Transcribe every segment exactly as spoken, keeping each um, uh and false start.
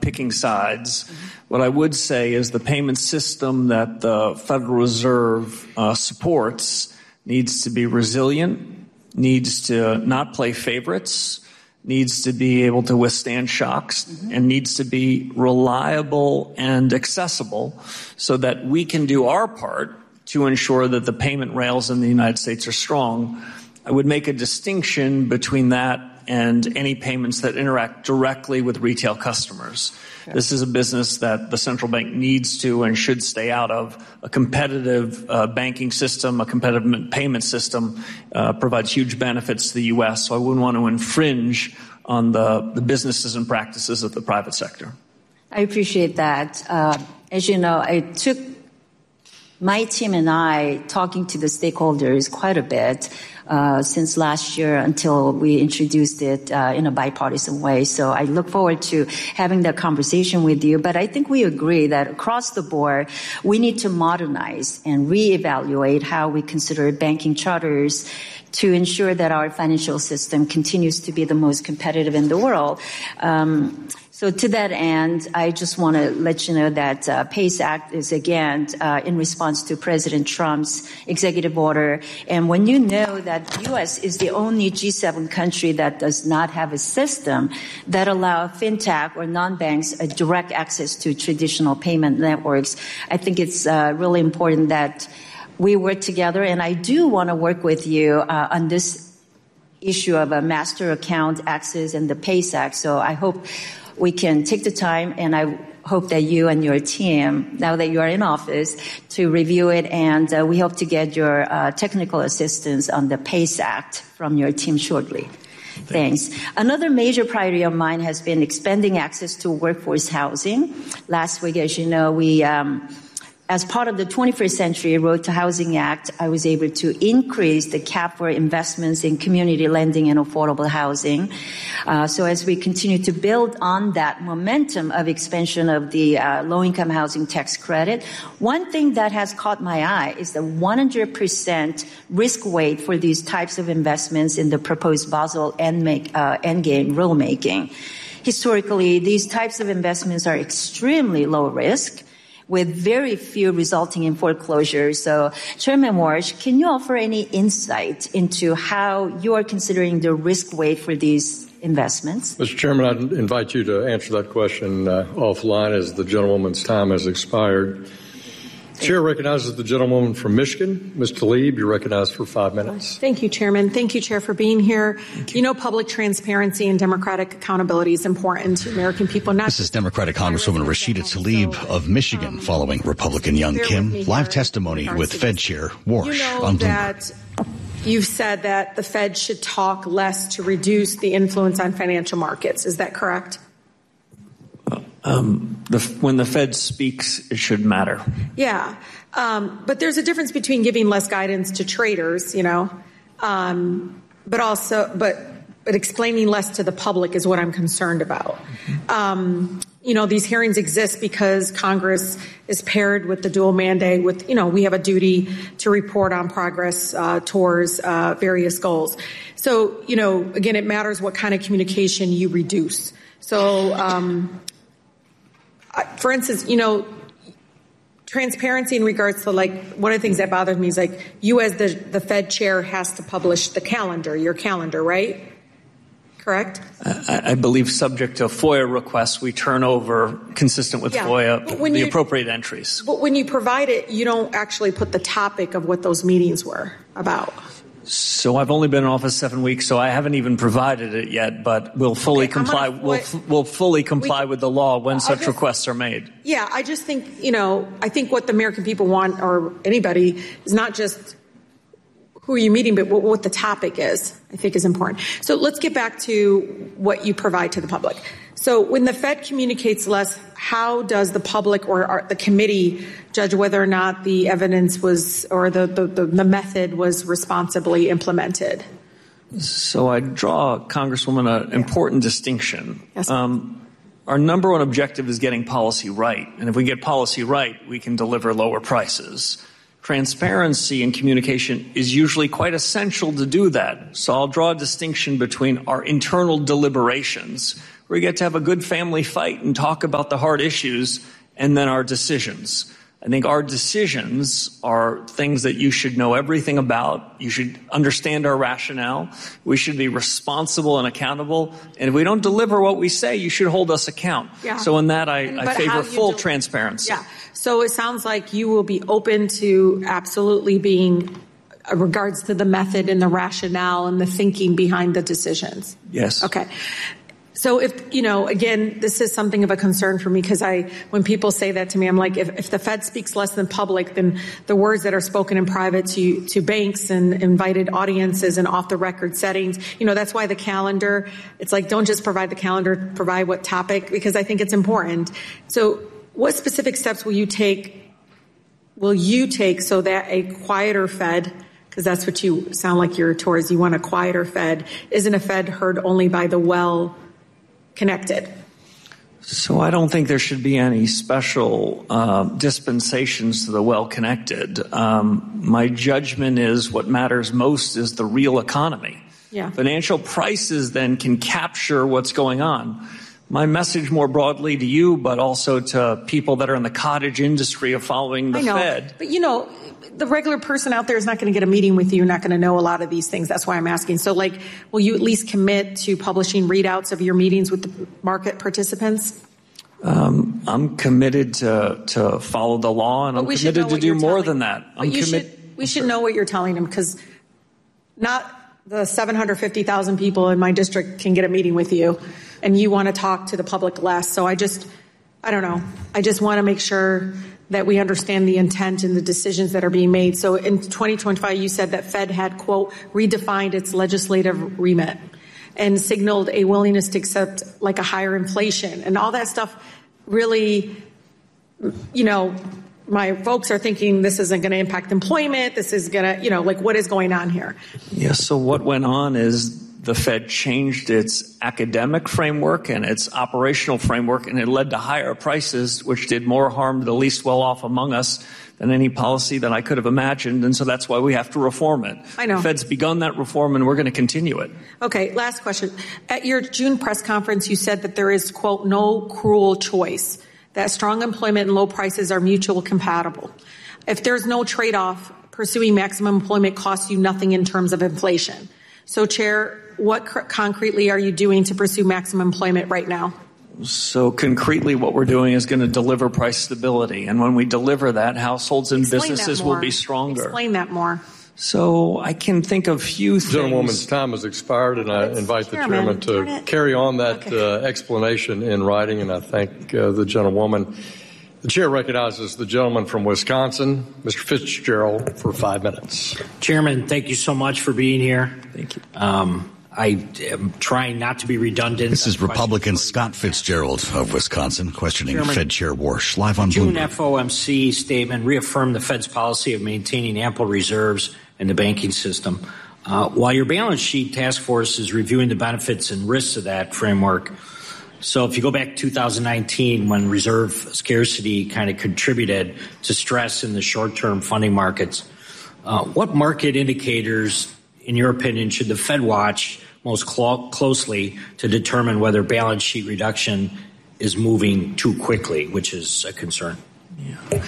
picking sides. Mm-hmm. What I would say is the payment system that the Federal Reserve uh, supports needs to be resilient, needs to not play favorites, needs to be able to withstand shocks, mm-hmm. and needs to be reliable and accessible so that we can do our part to ensure that the payment rails in the United States are strong. I would make a distinction between that and any payments that interact directly with retail customers. Okay. This is a business that the central bank needs to and should stay out of. A competitive uh, banking system, a competitive payment system uh, provides huge benefits to the U S, so I wouldn't want to infringe on the, the businesses and practices of the private sector. I appreciate that. Uh, as you know, I took my team and I talking to the stakeholders quite a bit uh, since last year until we introduced it uh, in a bipartisan way. So I look forward to having that conversation with you. But I think we agree that across the board, we need to modernize and reevaluate how we consider banking charters to ensure that our financial system continues to be the most competitive in the world. Um, So to that end, I just want to let you know that uh, PACE Act is, again, uh, in response to President Trump's executive order. And when you know that the U S is the only G seven country that does not have a system that allows fintech or non-banks a direct access to traditional payment networks, I think it's uh, really important that we work together. And I do want to work with you uh, on this issue of a master account access and the PACE Act. So I hope we can take the time, and I hope that you and your team, now that you are in office, to review it, and uh, we hope to get your uh, technical assistance on the PACE Act from your team shortly. Thanks. Another major priority of mine has been expanding access to workforce housing. Last week, as you know, we um, as part of the twenty-first Century Road to Housing Act, I was able to increase the cap for investments in community lending and affordable housing. Uh, so as we continue to build on that momentum of expansion of the uh, low-income housing tax credit, one thing that has caught my eye is the one hundred percent risk weight for these types of investments in the proposed Basel Endgame uh, Endgame rulemaking. Historically, these types of investments are extremely low risk, with very few resulting in foreclosure. So, Chairman Warsh, can you offer any insight into how you are considering the risk weight for these investments? Mister Chairman, I'd invite you to answer that question uh, offline as the gentlewoman's time has expired. Chair recognizes the gentlewoman from Michigan. Miz Tlaib, you're recognized for five minutes. Thank you, Chairman. Thank you, Chair, for being here. You. you know, public transparency and democratic accountability is important to American people. Not this is Democratic Congresswoman Rashida Tlaib so, of Michigan, um, following Republican Young Kim. Live testimony with Fed Chair Warsh you know on Bloomberg. That you've said that the Fed should talk less to reduce the influence on financial markets. Is that correct? Um, the, when the Fed speaks, it should matter. Yeah. Um, but there's a difference between giving less guidance to traders, you know, um, but also, but, but explaining less to the public is what I'm concerned about. Mm-hmm. Um, you know, these hearings exist because Congress is paired with the dual mandate with, you know, we have a duty to report on progress uh, towards uh, various goals. So, you know, again, it matters what kind of communication you reduce. So, um, for instance, you know, transparency in regards to, like, one of the things that bothers me is, like, you as the, the Fed chair has to publish the calendar, your calendar, right? Correct? I, I believe subject to FOIA requests, we turn over, consistent with yeah, FOIA, the you, appropriate entries. But when you provide it, you don't actually put the topic of what those meetings were about. So I've only been in office seven weeks, so I haven't even provided it yet, but we'll fully okay, comply. Gonna, we'll, f- we'll fully comply we, with the law when such just, requests are made. Yeah, I just think, you know, I think what the American people want, or anybody, is not just who are you meeting, but what, what the topic is, I think is important. So let's get back to what you provide to the public. So when the Fed communicates less, how does the public or, or the committee judge whether or not the evidence was, or the, the, the, the method was responsibly implemented? So I draw, Congresswoman, an important distinction. Yes. Um, our number one objective is getting policy right. And if we get policy right, we can deliver lower prices. Transparency and communication is usually quite essential to do that. So I'll draw a distinction between our internal deliberations, where we get to have a good family fight and talk about the hard issues and then our decisions. I think our decisions are things that you should know everything about. You should understand our rationale. We should be responsible and accountable. And if we don't deliver what we say, you should hold us account. Yeah. So in that, I, and, I favor full del- transparency. Yeah. So it sounds like you will be open to absolutely being uh, regards to the method and the rationale and the thinking behind the decisions. Yes. Okay. So if, you know, again, this is something of a concern for me because I, when people say that to me, I'm like, if, if the Fed speaks less than public, then the words that are spoken in private to, to banks and invited audiences and off the record settings, you know, that's why the calendar, it's like, don't just provide the calendar, provide what topic, because I think it's important. So what specific steps will you take, will you take so that a quieter Fed, because that's what you sound like you're towards, you want a quieter Fed, isn't a Fed heard only by the well connected? So I don't think there should be any special uh, dispensations to the well-connected. Um, my judgment is what matters most is the real economy. Yeah. Financial prices then can capture what's going on. My message more broadly to you, but also to people that are in the cottage industry of following the I know, Fed. But, you know, the regular person out there is not going to get a meeting with you, not going to know a lot of these things. That's why I'm asking. So, like, will you at least commit to publishing readouts of your meetings with the market participants? Um, I'm committed to, to follow the law, and But I'm we should committed know to what do you're more telling- than that. But I'm you commit- should, we should know what you're telling them, because not the seven hundred fifty thousand people in my district can get a meeting with you, and you want to talk to the public less. So I just, I don't know. I just want to make sure that we understand the intent and the decisions that are being made. So in twenty twenty-five, you said that Fed had, quote, redefined its legislative remit and signaled a willingness to accept like a higher inflation, and all that stuff really, you know, my folks are thinking this isn't going to impact employment. This is going to, you know, like, what is going on here? Yes. So what went on is the Fed changed its academic framework and its operational framework, and it led to higher prices, which did more harm to the least well-off among us than any policy that I could have imagined. And so that's why we have to reform it. I know. The Fed's begun that reform, and we're going to continue it. Okay, last question. At your June press conference, you said that there is, quote, no cruel choice, that strong employment and low prices are mutually compatible. If there's no trade-off, pursuing maximum employment costs you nothing in terms of inflation. So, Chair, what cr- concretely are you doing to pursue maximum employment right now? So concretely, what we're doing is going to deliver price stability. And when we deliver that, households and Explain businesses that more. will be stronger. Explain that more. So I can think of few things. Gentlewoman's time has expired, and I It's invite the chairman. chairman Darn to it. carry on that Okay. uh, explanation in writing, and I thank uh, the gentlewoman. The chair recognizes the gentleman from Wisconsin, Mister Fitzgerald, for five minutes. Chairman, thank you so much for being here. Thank you. Um, I am trying not to be redundant. This is Republican Scott Fitzgerald of Wisconsin questioning Chairman, Fed Chair Warsh live on June Bloomberg. F O M C statement reaffirmed the Fed's policy of maintaining ample reserves in the banking system. Uh, while your balance sheet task force is reviewing the benefits and risks of that framework, so if you go back to two thousand nineteen, when reserve scarcity kind of contributed to stress in the short-term funding markets, uh, what market indicators, in your opinion, should the Fed watch most clo- closely to determine whether balance sheet reduction is moving too quickly, which is a concern? Yeah.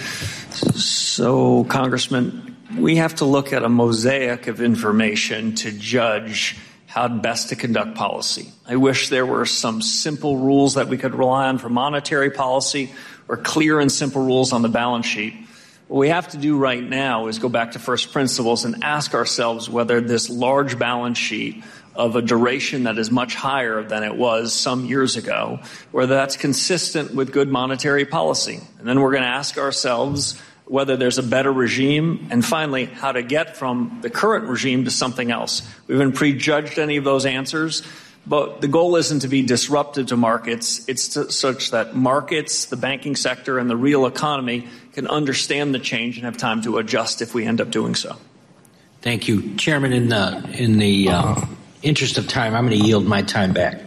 So, Congressman, we have to look at a mosaic of information to judge how best to conduct policy. I wish there were some simple rules that we could rely on for monetary policy or clear and simple rules on the balance sheet. What we have to do right now is go back to first principles and ask ourselves whether this large balance sheet of a duration that is much higher than it was some years ago, whether that's consistent with good monetary policy. And then we're going to ask ourselves whether there's a better regime, and finally, how to get from the current regime to something else. We haven't prejudged any of those answers, but the goal isn't to be disruptive to markets. It's to, such that markets, the banking sector, and the real economy can understand the change and have time to adjust if we end up doing so. Thank you. Chairman, in the, in the uh, interest of time, I'm going to yield my time back.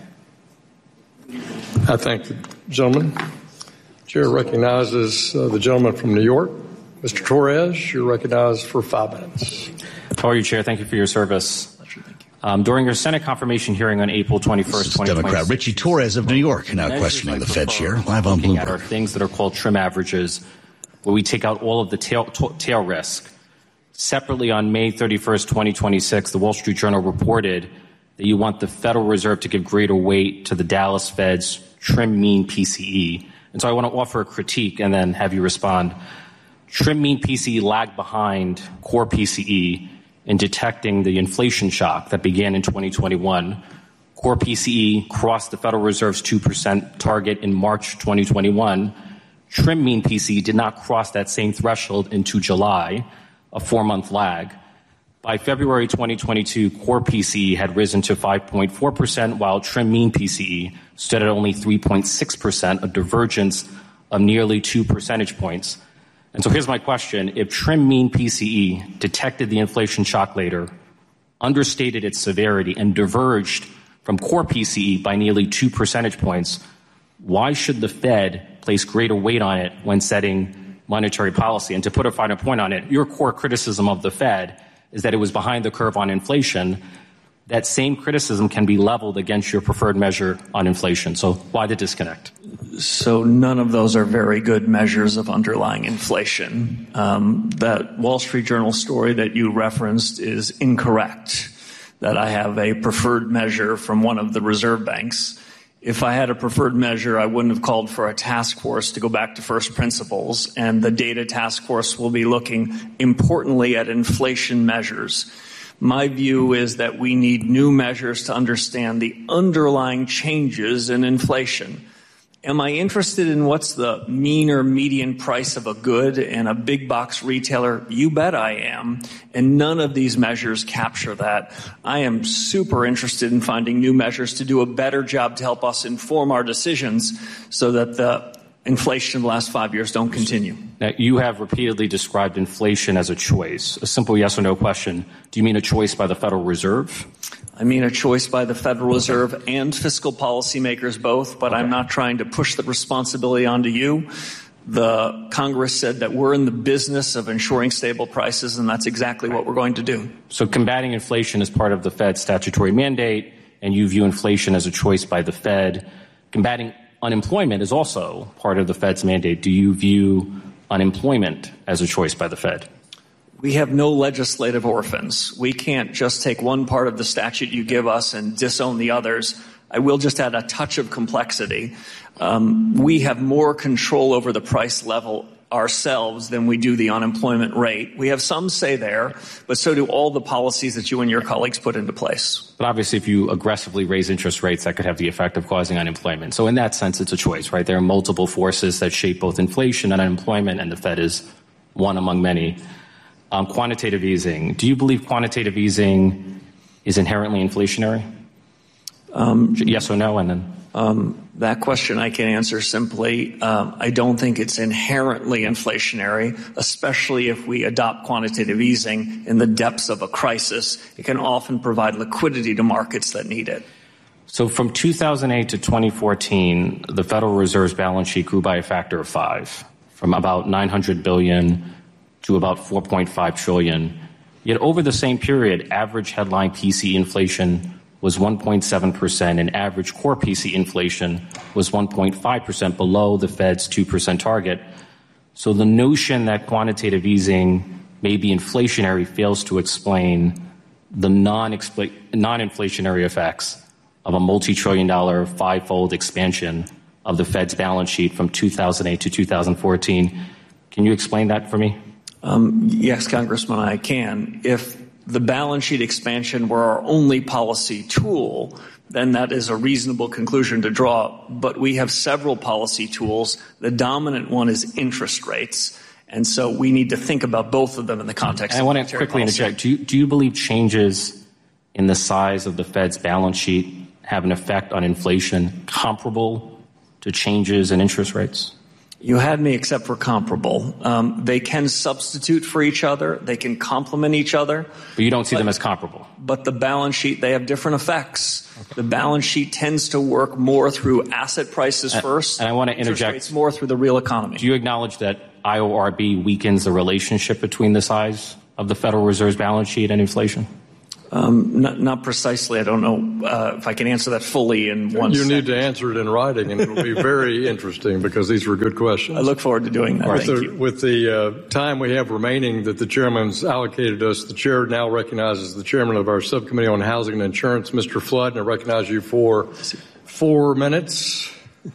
I thank the gentleman. Chair recognizes uh, the gentleman from New York. Mister Torres, you're recognized for five minutes. How are you, Chair? Thank you for your service. Um, during your Senate confirmation hearing on April twenty-first, twenty twenty-six, Democrat Richie Torres of New York now questioning the Fed chair live on Bloomberg. Are things that are called trim averages, where we take out all of the tail, t- tail risk. Separately, on May thirty-first, twenty twenty-six, the Wall Street Journal reported that you want the Federal Reserve to give greater weight to the Dallas Fed's trim mean P C E. And so I want to offer a critique and then have you respond. Trim mean P C E lagged behind core P C E in detecting the inflation shock that began in twenty twenty-one. Core P C E crossed the Federal Reserve's two percent target in March twenty twenty-one. Trim mean P C E did not cross that same threshold into July, a four-month lag. By February twenty twenty-two, core P C E had risen to five point four percent, while trim mean P C E stood at only three point six percent, a divergence of nearly two percentage points. And so here's my question. If trim mean P C E detected the inflation shock later, understated its severity, and diverged from core P C E by nearly two percentage points, why should the Fed place greater weight on it when setting monetary policy? And to put a finer point on it, your core criticism of the Fed is that it was behind the curve on inflation. That same criticism can be leveled against your preferred measure on inflation. So why the disconnect? So none of those are very good measures of underlying inflation. Um, that Wall Street Journal story that you referenced is incorrect, that I have a preferred measure from one of the reserve banks. If I had a preferred measure, I wouldn't have called for a task force to go back to first principles, and the data task force will be looking importantly at inflation measures. My view is that we need new measures to understand the underlying changes in inflation. Am I interested in what's the mean or median price of a good in a big box retailer? You bet I am. And none of these measures capture that. I am super interested in finding new measures to do a better job to help us inform our decisions so that the inflation of the last five years don't continue. Now, you have repeatedly described inflation as a choice. A simple yes or no question. Do you mean a choice by the Federal Reserve? I mean a choice by the Federal Reserve and fiscal policymakers both, but okay. I'm not trying to push the responsibility onto you. The Congress said that we're in the business of ensuring stable prices, and that's exactly what we're going to do. So combating inflation is part of the Fed's statutory mandate, and you view inflation as a choice by the Fed. Combating unemployment is also part of the Fed's mandate. Do you view unemployment as a choice by the Fed? We have no legislative orphans. We can't just take one part of the statute you give us and disown the others. I will just add a touch of complexity. Um, we have more control over the price level ourselves than we do the unemployment rate. We have some say there, but so do all the policies that you and your colleagues put into place. But obviously, if you aggressively raise interest rates, that could have the effect of causing unemployment. So in that sense, it's a choice, right? There are multiple forces that shape both inflation and unemployment, and the Fed is one among many. Um, quantitative easing. Do you believe quantitative easing is inherently inflationary? Um, yes or no? And then um, that question I can answer simply. Um, I don't think it's inherently inflationary, especially if we adopt quantitative easing in the depths of a crisis. It can often provide liquidity to markets that need it. So from two thousand eight to twenty fourteen, the Federal Reserve's balance sheet grew by a factor of five, from about nine hundred billion dollars to about four point five trillion dollars. Yet over the same period, average headline P C E inflation was one point seven percent and average core P C E inflation was one point five percent below the Fed's two percent target. So the notion that quantitative easing may be inflationary fails to explain the non-expl- non-inflationary effects of a multi-trillion dollar five-fold expansion of the Fed's balance sheet from two thousand eight to two thousand fourteen. Can you explain that for me? Um, yes, Congressman, I can. If the balance sheet expansion were our only policy tool, then that is a reasonable conclusion to draw. But we have several policy tools. The dominant one is interest rates. And so we need to think about both of them in the context and of I want to quickly policy. interject. Do you, do you believe changes in the size of the Fed's balance sheet have an effect on inflation comparable to changes in interest rates? You had me except for comparable. Um, they can substitute for each other. They can complement each other. But you don't see but, them as comparable. But the balance sheet, they have different effects. Okay. The balance sheet tends to work more through asset prices and, first. And I want to interject. It's more through the real economy. Do you acknowledge that I O R B weakens the relationship between the size of the Federal Reserve's balance sheet and inflation? Um, not, not precisely. I don't know uh, if I can answer that fully in one You second. need to answer it in writing, and it will be very interesting because these were good questions. I look forward to doing that. With Thank the, you. with the uh, time we have remaining that the chairman's allocated us, the chair now recognizes the chairman of our subcommittee on housing and insurance, Mister Flood, and I recognize you for four minutes.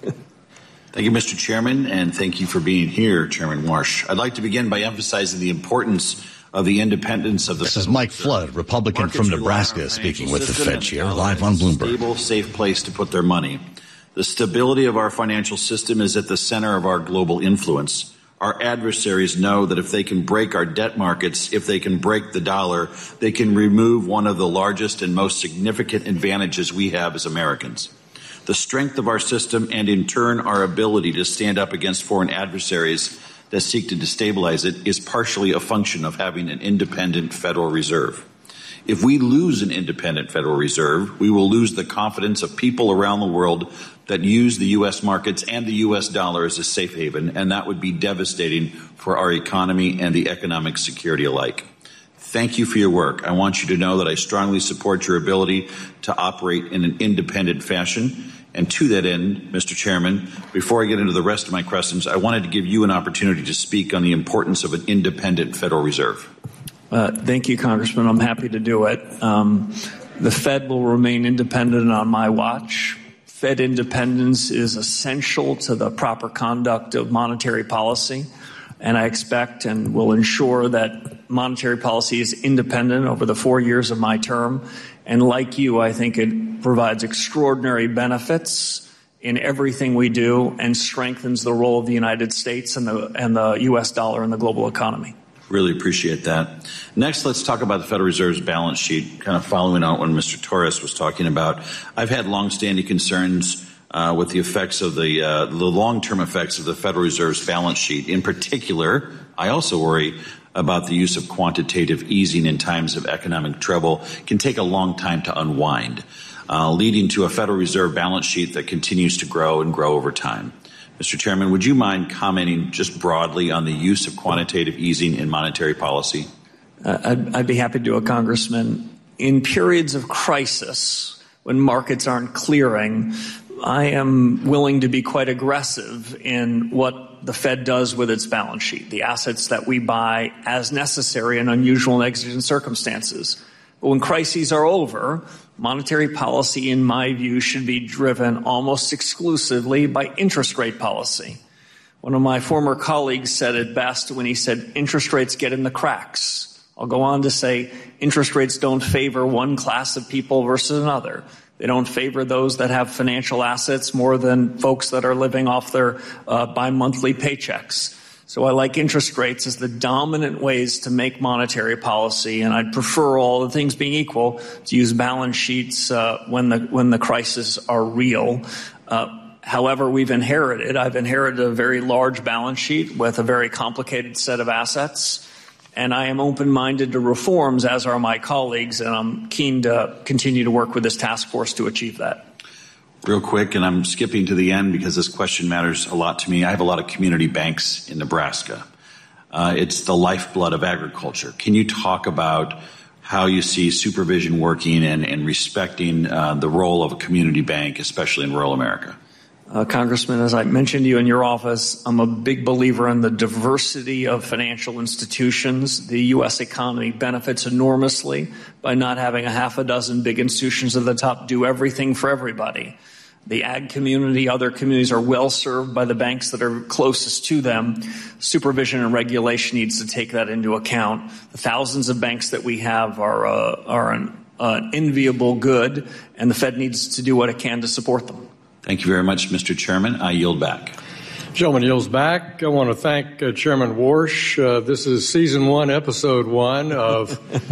Thank you, Mister Chairman, and thank you for being here, Chairman Warsh. I'd like to begin by emphasizing the importance of the independence of the This is Mike Flood, Republican from Nebraska, speaking with the Fed chair, live on Bloomberg. Stable, safe place to put their money. The stability of our financial system is at the center of our global influence. Our adversaries know that if they can break our debt markets, if they can break the dollar, they can remove one of the largest and most significant advantages we have as Americans. The strength of our system and, in turn, our ability to stand up against foreign adversaries that seek to destabilize it is partially a function of having an independent Federal Reserve. If we lose an independent Federal Reserve, we will lose the confidence of people around the world that use the U S markets and the U S dollar as a safe haven, and that would be devastating for our economy and the economic security alike. Thank you for your work. I want you to know that I strongly support your ability to operate in an independent fashion. And to that end, Mister Chairman, before I get into the rest of my questions, I wanted to give you an opportunity to speak on the importance of an independent Federal Reserve. Uh, thank you, Congressman. I'm happy to do it. Um, the Fed will remain independent on my watch. Fed independence is essential to the proper conduct of monetary policy, and I expect and will ensure that monetary policy is independent over the four years of my term. And like you, I think it provides extraordinary benefits in everything we do and strengthens the role of the United States and the, and the U S dollar in the global economy. Really appreciate that. Next, let's talk about the Federal Reserve's balance sheet, kind of following on what Mister Torres was talking about. I've had longstanding concerns uh, with the effects of the, uh, the long-term effects of the Federal Reserve's balance sheet. In particular, I also worry about the use of quantitative easing in times of economic trouble can take a long time to unwind, uh, leading to a Federal Reserve balance sheet that continues to grow and grow over time. Mister Chairman, would you mind commenting just broadly on the use of quantitative easing in monetary policy? Uh, I'd, I'd be happy to do it, Congressman. In periods of crisis, when markets aren't clearing, I am willing to be quite aggressive in what the Fed does with its balance sheet, the assets that we buy as necessary in unusual and exigent circumstances. But when crises are over, monetary policy, in my view, should be driven almost exclusively by interest rate policy. One of my former colleagues said it best when he said, interest rates get in the cracks. I'll go on to say interest rates don't favor one class of people versus another. They don't favor those that have financial assets more than folks that are living off their uh, bi-monthly paychecks. So I like interest rates as the dominant ways to make monetary policy, and I'd prefer, all the things being equal, to use balance sheets uh, when the when the crises are real. Uh, however, we've inherited, I've inherited a very large balance sheet with a very complicated set of assets, and I am open-minded to reforms, as are my colleagues, and I'm keen to continue to work with this task force to achieve that. Real quick, and I'm skipping to the end because this question matters a lot to me. I have a lot of community banks in Nebraska. Uh, it's the lifeblood of agriculture. Can you talk about how you see supervision working and, and respecting uh, the role of a community bank, especially in rural America? Uh, Congressman, as I mentioned to you in your office, I'm a big believer in the diversity of financial institutions. The U S economy benefits enormously by not having a half a dozen big institutions at the top do everything for everybody. The ag community, other communities are well served by the banks that are closest to them. Supervision and regulation needs to take that into account. The thousands of banks that we have are, uh, are an, uh, enviable good, and the Fed needs to do what it can to support them. Thank you very much, Mister Chairman. I yield back. Gentleman yields back. I want to thank uh, Chairman Warsh. Uh, this is season one, episode one of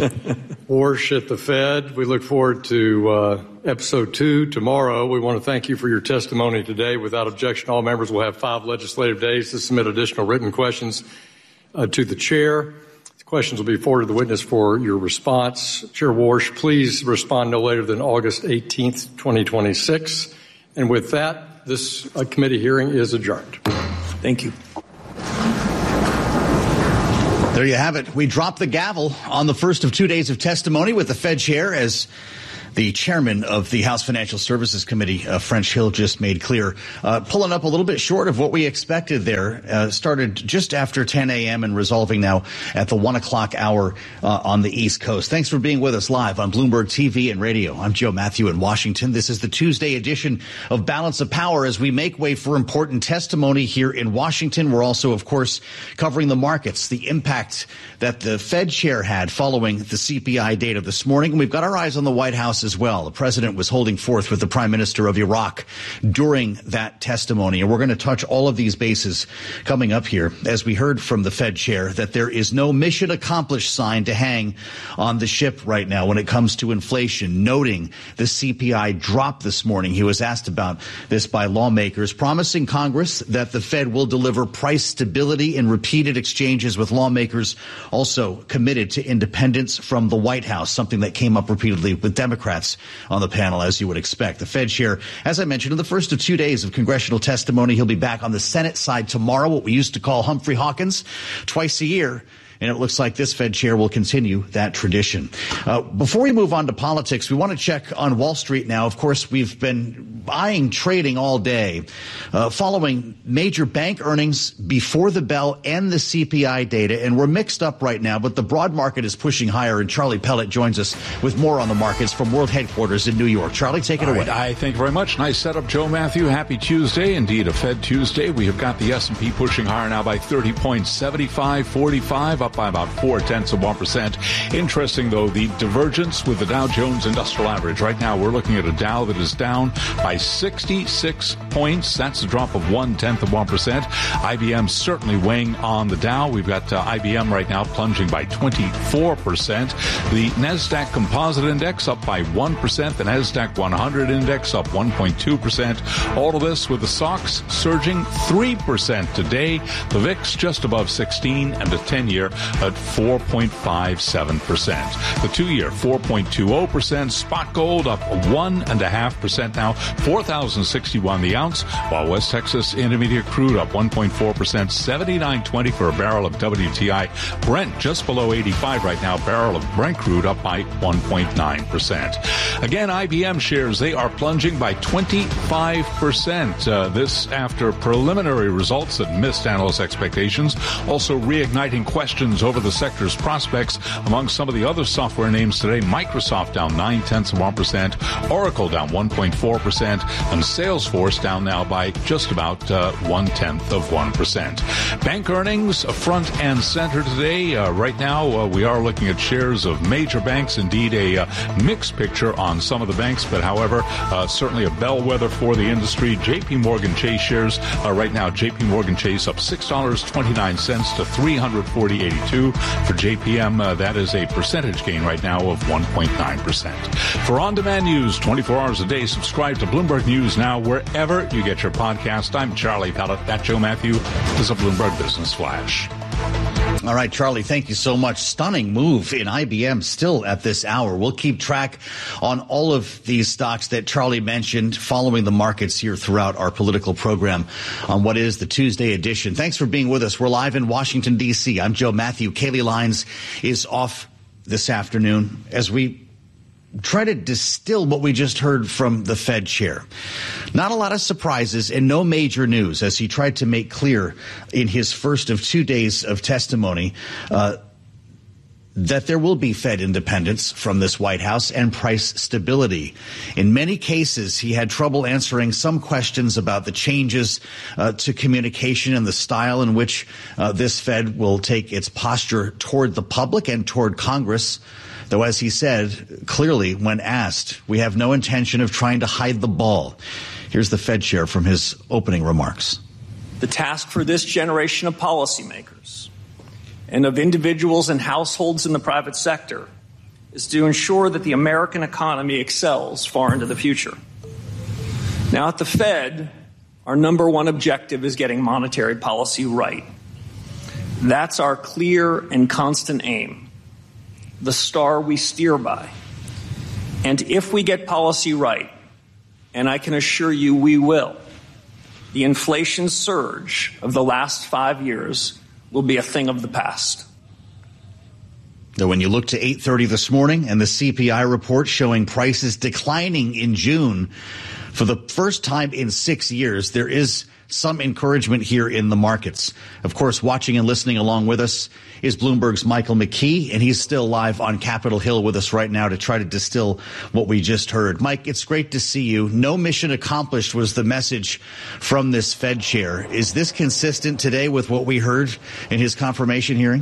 Warsh at the Fed. We look forward to uh, episode two tomorrow. We want to thank you for your testimony today. Without objection, all members will have five legislative days to submit additional written questions uh, to the chair. The questions will be forwarded to the witness for your response. Chair Warsh, please respond no later than August eighteenth, twenty twenty-six. And with that, this uh, committee hearing is adjourned. Thank you. There you have it. We dropped the gavel on the first of two days of testimony with the Fed chair, as the chairman of the House Financial Services Committee, uh, French Hill, just made clear. Uh, pulling up a little bit short of what we expected there. Uh, started just after ten a.m. and resolving now at the one o'clock hour uh, on the East Coast. Thanks for being with us live on Bloomberg T V and radio. I'm Joe Matthew in Washington. This is the Tuesday edition of Balance of Power as we make way for important testimony here in Washington. We're also, of course, covering the markets, the impact that the Fed chair had following the C P I data this morning. And we've got our eyes on the White House as well. The president was holding forth with the prime minister of Iraq during that testimony. And we're going to touch all of these bases coming up here as we heard from the Fed chair that there is no mission accomplished sign to hang on the ship right now when it comes to inflation, noting the C P I drop this morning. He was asked about this by lawmakers, promising Congress that the Fed will deliver price stability in repeated exchanges with lawmakers, also committed to independence from the White House, something that came up repeatedly with Democrats on the panel, as you would expect. The Fed chair, as I mentioned, in the first of two days of congressional testimony, he'll be back on the Senate side tomorrow, what we used to call Humphrey Hawkins, twice a year. And it looks like this Fed chair will continue that tradition. Uh, before we move on to politics, we want to check on Wall Street now. Of course, we've been eyeing trading all day, uh, following major bank earnings before the bell and the C P I data. And we're mixed up right now, but the broad market is pushing higher. And Charlie Pellet joins us with more on the markets from World Headquarters in New York. Charlie, take it all away. Right, I thank you very much. Nice setup, Joe Matthew. Happy Tuesday. Indeed, a Fed Tuesday. We have got the S and P pushing higher now by thirty points, seventy-five forty-five, up by about four tenths of one percent. Interesting, though, the divergence with the Dow Jones Industrial Average. Right now, we're looking at a Dow that is down by sixty-six points. That's a drop of one tenth of one percent. I B M certainly weighing on the Dow. We've got uh, I B M right now plunging by twenty-four percent. The NASDAQ Composite Index up by one percent. The NASDAQ one hundred Index up one point two percent. All of this with the S O X surging three percent today. The V I X just above sixteen, and the ten-year at four point five seven percent. The two-year, four point two zero percent. Spot gold up one point five percent now, four thousand sixty-one the ounce, while West Texas Intermediate crude up one point four percent, seventy-nine twenty for a barrel of W T I. Brent just below eighty-five right now, barrel of Brent crude up by one point nine percent. Again, I B M shares, they are plunging by twenty-five percent. Uh, this after preliminary results that missed analyst expectations, also reigniting questions over the sector's prospects among some of the other software names today. Microsoft down nine tenths of one percent, Oracle down one point four percent, and Salesforce down now by just about uh, one tenth of one percent. Bank earnings front and center today. Uh, right now, uh, we are looking at shares of major banks. Indeed, a uh, mixed picture on some of the banks, but however, uh, certainly a bellwether for the industry. J P Morgan Chase shares uh, right now. J P Morgan Chase up six dollars and twenty-nine cents to three hundred forty dollars and eighty-two cents. For J P M, uh, that is a percentage gain right now of one point nine percent. For on-demand news, twenty-four hours a day, subscribe to Bloomberg News Now wherever you get your podcast. I'm Charlie Pellet. That Joe Matthew is a Bloomberg Business Flash. All right, Charlie, thank you so much. Stunning move in I B M still at this hour. We'll keep track on all of these stocks that Charlie mentioned, following the markets here throughout our political program on what is the Tuesday edition. Thanks for being with us. We're live in Washington, D C. I'm Joe Matthew. Kaylee Lyons is off this afternoon as we try to distill what we just heard from the Fed chair. Not a lot of surprises and no major news, as he tried to make clear in his first of two days of testimony uh, that there will be Fed independence from this White House and price stability. In many cases, he had trouble answering some questions about the changes uh, to communication and the style in which uh, this Fed will take its posture toward the public and toward Congress. Though, as he said clearly when asked, we have no intention of trying to hide the ball. Here's the Fed chair from his opening remarks. The task for this generation of policymakers and of individuals and households in the private sector is to ensure that the American economy excels far into the future. Now, at the Fed, our number one objective is getting monetary policy right. That's our clear and constant aim, the star we steer by. And if we get policy right, and I can assure you we will, the inflation surge of the last five years will be a thing of the past. Though when you look to eight thirty this morning and the C P I report showing prices declining in June for the first time in six years, there is some encouragement here in the markets. Of course, watching and listening along with us is Bloomberg's Michael McKee, and he's still live on Capitol Hill with us right now to try to distill what we just heard. Mike, it's great to see you. No mission accomplished was the message from this Fed chair. Is this consistent today with what we heard in his confirmation hearing?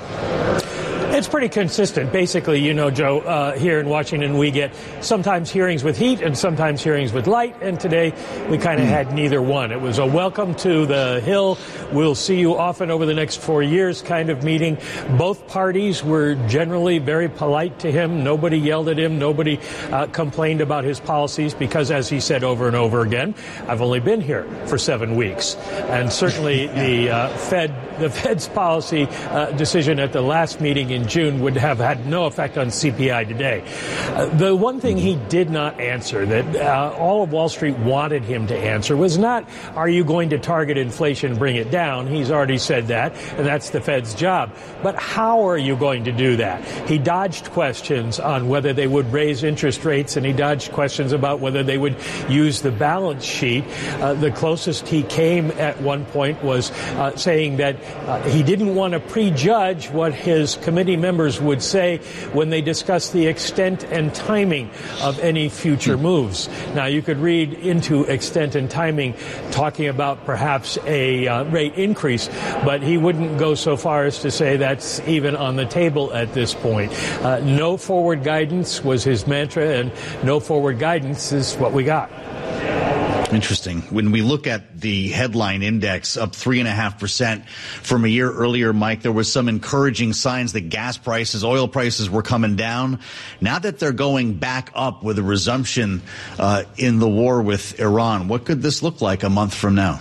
It's pretty consistent. Basically, you know, Joe, uh, here in Washington, we get sometimes hearings with heat and sometimes hearings with light. And today we kind of mm. had neither one. It was a welcome to the Hill. We'll see you often over the next four years kind of meeting. Both parties were generally very polite to him. Nobody yelled at him. Nobody uh, complained about his policies because, as he said over and over again, I've only been here for seven weeks. And certainly the uh, Fed, the Fed's policy uh, decision at the last meeting in June would have had no effect on C P I today. Uh, the one thing he did not answer that uh, all of Wall Street wanted him to answer was not, are you going to target inflation and bring it down? He's already said that, and that's the Fed's job. But how are you going to do that? He dodged questions on whether they would raise interest rates, and he dodged questions about whether they would use the balance sheet. Uh, the closest he came at one point was uh, saying that uh, he didn't want to prejudge what his committee members would say when they discuss the extent and timing of any future moves. Now, you could read into extent and timing talking about perhaps a uh, rate increase, but he wouldn't go so far as to say that's even on the table at this point. Uh, no forward guidance was his mantra, and no forward guidance is what we got. Interesting. When we look at the headline index up three and a half percent from a year earlier, Mike, there was some encouraging signs that gas prices, oil prices were coming down. Now that they're going back up with a resumption uh, in the war with Iran, what could this look like a month from now?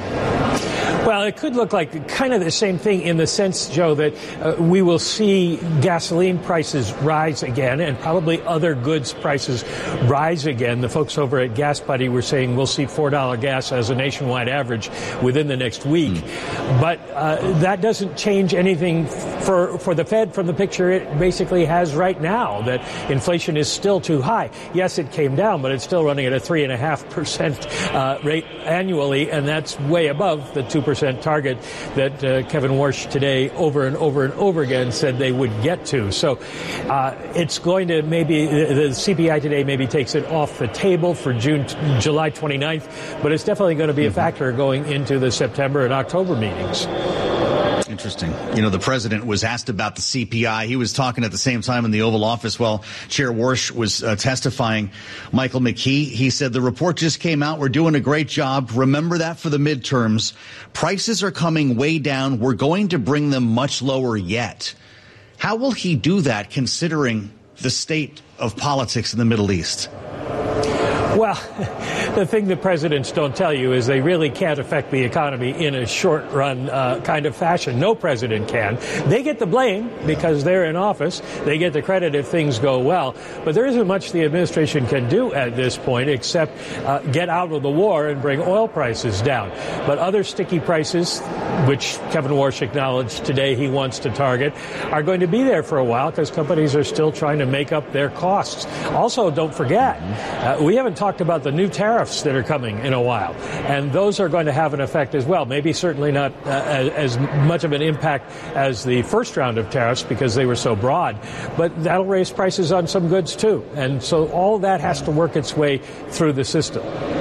Well, it could look like kind of the same thing in the sense, Joe, that uh, we will see gasoline prices rise again and probably other goods prices rise again. The folks over at Gas Buddy were saying we'll see four dollars gas as a nationwide average within the next week. Mm. But uh, that doesn't change anything for, for the Fed from the picture it basically has right now, that inflation is still too high. Yes, it came down, but it's still running at a three point five percent uh, rate annually, and that's way above the two percent target that uh, Kevin Warsh today over and over and over again said they would get to. So uh, it's going to maybe, the, the C P I today maybe takes it off the table for June, July twenty-ninth, but it's definitely going to be a factor going into the September and October meetings. Interesting. You know, the president was asked about the C P I. He was talking at the same time in the Oval Office while Chair Warsh was uh, testifying. Michael McKee, he said, the report just came out. We're doing a great job. Remember that for the midterms. Prices are coming way down. We're going to bring them much lower yet. How will he do that considering the state of politics in the Middle East? Well, the thing that presidents don't tell you is they really can't affect the economy in a short-run uh, kind of fashion. No president can. They get the blame because they're in office. They get the credit if things go well. But there isn't much the administration can do at this point except uh, get out of the war and bring oil prices down. But other sticky prices, which Kevin Warsh acknowledged today he wants to target, are going to be there for a while because companies are still trying to make up their costs. Also, don't forget, uh, we haven't talked about the new tariffs that are coming in a while, and those are going to have an effect as well. Maybe certainly not uh, as, as much of an impact as the first round of tariffs because they were so broad, but that'll raise prices on some goods too. And so all that has to work its way through the system.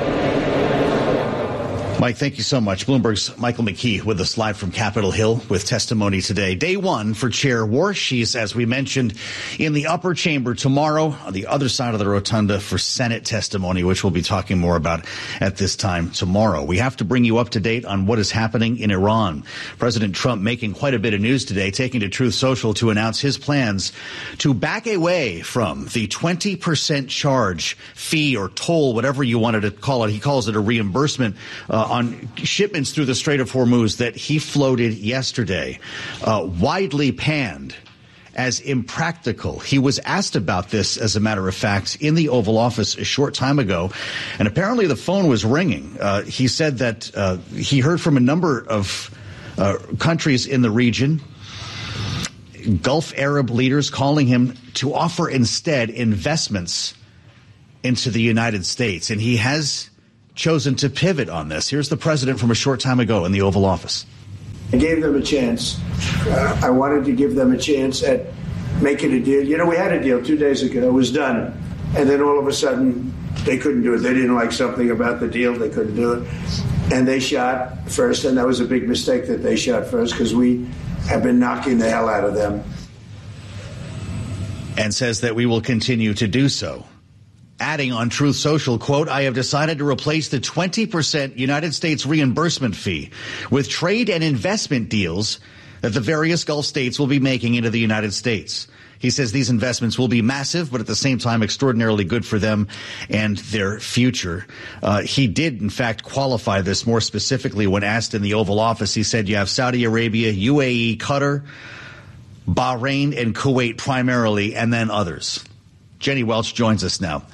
Mike, thank you so much. Bloomberg's Michael McKee with us live from Capitol Hill with testimony today. Day one for Chair Warsh. She's, as we mentioned, in the upper chamber tomorrow on the other side of the rotunda for Senate testimony, which we'll be talking more about at this time tomorrow. We have to bring you up to date on what is happening in Iran. President Trump making quite a bit of news today, taking to Truth Social to announce his plans to back away from the twenty percent charge, fee, or toll, whatever you wanted to call it. He calls it a reimbursement uh, on shipments through the Strait of Hormuz that he floated yesterday, uh, widely panned as impractical. He was asked about this, as a matter of fact, in the Oval Office a short time ago, and apparently the phone was ringing. Uh, he said that uh, he heard from a number of uh, countries in the region Gulf Arab leaders calling him to offer instead investments into the United States. And he has chosen to pivot on this. Here's the president from a short time ago in the Oval Office. I gave them a chance. Uh, I wanted to give them a chance at making a deal. You know, we had a deal two days ago. It was done. And then all of a sudden, they couldn't do it. They didn't like something about the deal. They couldn't do it. And they shot first. And that was a big mistake that they shot first, because we have been knocking the hell out of them. And says that we will continue to do so. Adding on Truth Social, quote, I have decided to replace the twenty percent United States reimbursement fee with trade and investment deals that the various Gulf states will be making into the United States. He says these investments will be massive, but at the same time extraordinarily good for them and their future. Uh, he did, in fact, qualify this more specifically when asked in the Oval Office. He said you have Saudi Arabia, U A E, Qatar, Bahrain, and Kuwait primarily, and then others. Jenny Welch joins us now,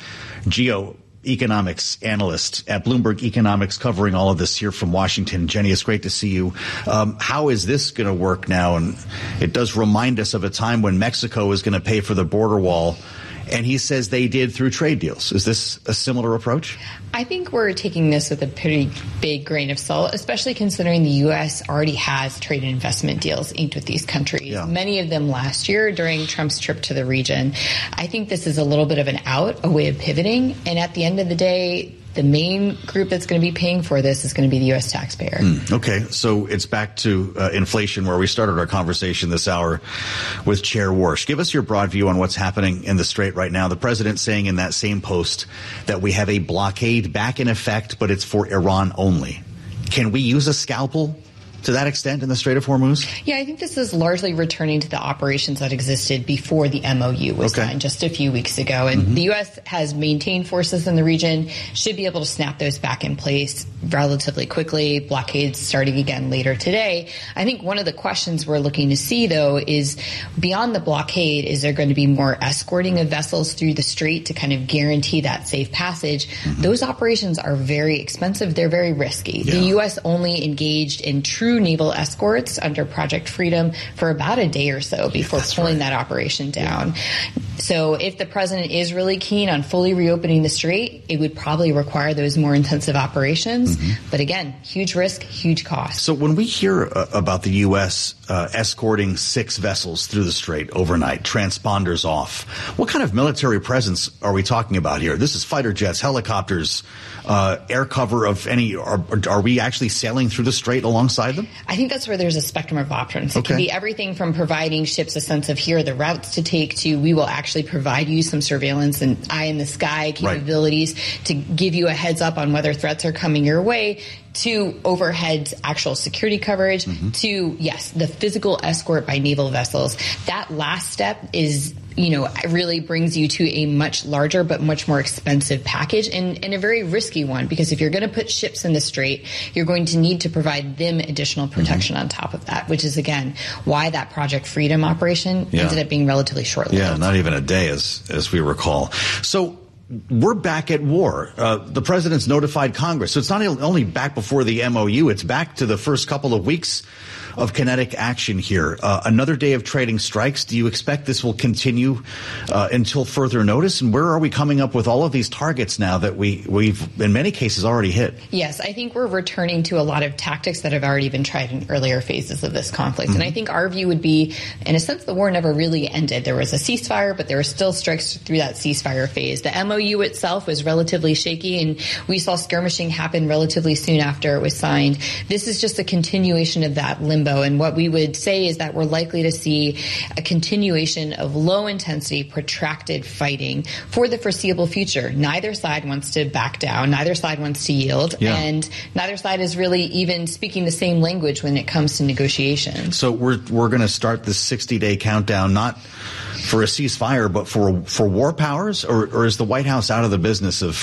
geoeconomics analyst at Bloomberg Economics, covering all of this here from Washington. Jenny, it's great to see you. Um, how is this going to work now? And it does remind us of a time when Mexico was going to pay for the border wall, and he says they did through trade deals. Is this a similar approach? I think we're taking this with a pretty big grain of salt, especially considering the U S already has trade and investment deals inked with these countries, yeah. Many of them last year during Trump's trip to the region. I think this is a little bit of an out, a way of pivoting. And at the end of the day, the main group that's going to be paying for this is going to be the U S taxpayer. Mm, okay, so it's back to uh, inflation, where we started our conversation this hour with Chair Warsh. Give us your broad view on what's happening in the Strait right now. The president saying in that same post that we have a blockade back in effect, but it's for Iran only. Can we use a scalpel to that extent in the Strait of Hormuz? Yeah, I think this is largely returning to the operations that existed before the M O U was okay. signed just a few weeks ago. And mm-hmm. the U S has maintained forces in the region, should be able to snap those back in place relatively quickly. Blockades starting again later today. I think one of the questions we're looking to see, though, is beyond the blockade, is there going to be more escorting of vessels through the Strait to kind of guarantee that safe passage? Mm-hmm. Those operations are very expensive. They're very risky. Yeah. The U S only engaged in true naval escorts under Project Freedom for about a day or so before That's pulling right. that operation down. Yeah. So if the president is really keen on fully reopening the Strait, it would probably require those more intensive operations. Mm-hmm. But again, huge risk, huge cost. So when we hear uh, about the U S uh, escorting six vessels through the Strait overnight, transponders off, what kind of military presence are we talking about here? This is fighter jets, helicopters, uh, air cover of any, are, are we actually sailing through the Strait alongside them? I think that's where there's a spectrum of options. It okay. can be everything from providing ships a sense of here are the routes to take to we will actually provide you some surveillance and eye in the sky capabilities right. to give you a heads up on whether threats are coming your way, to overhead actual security coverage, mm-hmm. to, yes, the physical escort by naval vessels. That last step is, you know, really brings you to a much larger but much more expensive package and, and a very risky one, because if you're going to put ships in the Strait, you're going to need to provide them additional protection mm-hmm. on top of that, which is, again, why that Project Freedom operation yeah. ended up being relatively short-lived. Yeah, not even a day, as as we recall. So we're back at war. Uh, the president's notified Congress. So it's not only back before the M O U, it's back to the first couple of weeks of kinetic action here. Uh, another day of trading strikes. Do you expect this will continue uh, until further notice? And where are we coming up with all of these targets now that we, we've, in many cases, already hit? Yes, I think we're returning to a lot of tactics that have already been tried in earlier phases of this conflict. Mm-hmm. And I think our view would be, in a sense, the war never really ended. There was a ceasefire, but there were still strikes through that ceasefire phase. The M O U itself was relatively shaky, and we saw skirmishing happen relatively soon after it was signed. This is just a continuation of that limbo. And what we would say is that we're likely to see a continuation of low-intensity, protracted fighting for the foreseeable future. Neither side wants to back down. Neither side wants to yield. Yeah. And neither side is really even speaking the same language when it comes to negotiations. So we're we're going to start this sixty-day countdown, not for a ceasefire, but for for war powers? Or, or is the White House out of the business of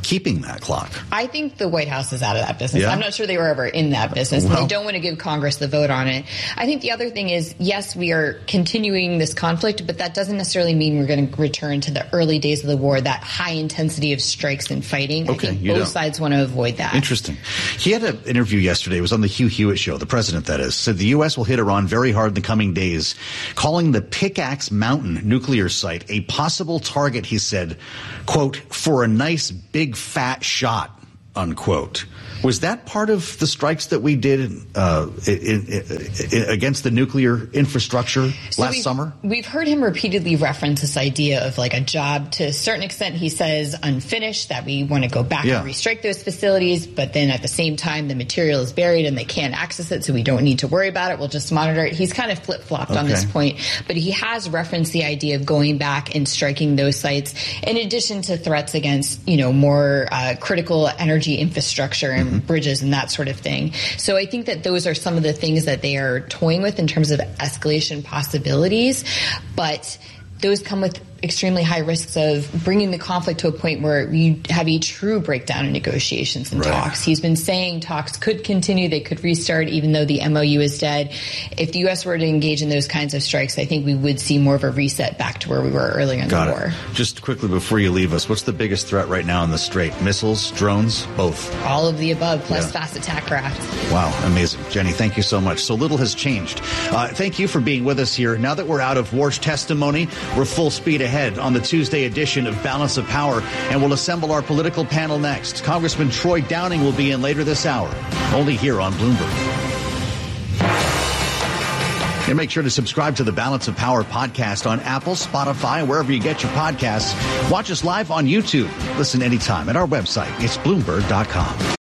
keeping that clock? I think the White House is out of that business. Yeah? I'm not sure they were ever in that business. Well, and they don't want to give Congress the vote on it. I think the other thing is, yes, we are continuing this conflict, but that doesn't necessarily mean we're going to return to the early days of the war, that high intensity of strikes and fighting. Okay, I think you both don't. sides want to avoid that. Interesting. He had an interview yesterday. It was on the Hugh Hewitt show. The president, that is, said the U S will hit Iran very hard in the coming days, calling the Pickaxe Mountain nuclear site a possible target, he said, quote, for a nice big fat shot, unquote. Was that part of the strikes that we did uh, in, in, in, against the nuclear infrastructure so last we've, summer? We've heard him repeatedly reference this idea of like a job. To a certain extent, he says unfinished, that we want to go back Yeah. and restrike those facilities. But then at the same time, the material is buried and they can't access it, so we don't need to worry about it. We'll just monitor it. He's kind of flip-flopped on this Okay. point. But he has referenced the idea of going back and striking those sites, in addition to threats against, you know, more uh, critical energy infrastructure and bridges and that sort of thing. So I think that those are some of the things that they are toying with in terms of escalation possibilities. But those come with extremely high risks of bringing the conflict to a point where you have a true breakdown in negotiations and Right. talks. He's been saying talks could continue, they could restart even though the M O U is dead. If the U S were to engage in those kinds of strikes, I think we would see more of a reset back to where we were earlier in Got the it. war. Just quickly before you leave us, what's the biggest threat right now in the Strait? Missiles, drones, both? All of the above, plus Yeah. fast attack craft. Wow, amazing. Jenny, thank you so much. So little has changed. Uh, thank you for being with us here. Now that we're out of Warsh testimony, we're full speed ahead on the Tuesday edition of Balance of Power, and we'll assemble our political panel next. Congressman Troy Downing will be in later this hour, only here on Bloomberg. And make sure to subscribe to the Balance of Power podcast on Apple, Spotify, and wherever you get your podcasts. Watch us live on YouTube. Listen anytime at our website. It's Bloomberg dot com.